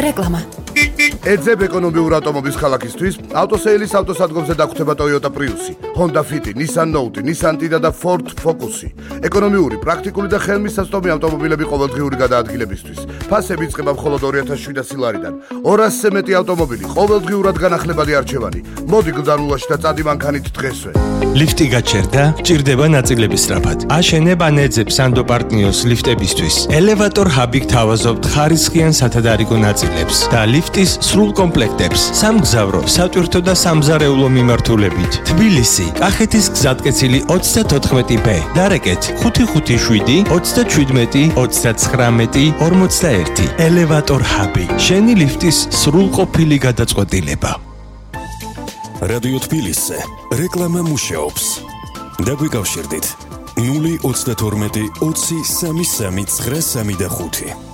რეკლამა. ეძებ ეკონომიურ ავტომობილს ქალაქისთვის, ავტოსეილის ავტოსადგომზე დაგხვდება Toyota Prius, Honda Fit, Nissan Note, Nissan Tiida და Ford Focus. ეკონომიური, პრაქტიკული და ხელმისაწვდომი ავტომობილები ყოველდღიური გადაადგილებისთვის. ფასები იწყება მხოლოდ 2700 ლარიდან. 200-ზე მეტი ავტომობილი, ყოველდღიურად განახლებადი არჩევანი. მოდი გზარულაში და წადი მანქანით დღესვე. ლიფტი გაჩერდა, ჭირდება ნაწილების სწრაფად. აშენებ ან ეძებ სანდო პარტნიოს ლიფტებისთვის. ელევატორ ჰაბი გთავაზობთ ხარისხიან სათადარიგო ნაწილებს და ლიფტის სრულ კომპლექტებს. სამგზავრო, სატვირთო და სამზარეულო მიმართულებით. თბილისი, კახეთის გზატკეცილი 34B. დარეკეთ 557 37 39 41. ელევატორ ჰაბი. შენი ლიფტის სრულყოფილი გადაწყვეტილება. რადიო თბილისზე რეკლამა მუშაობს. დაგვიკავშირდით 032 20 33 935.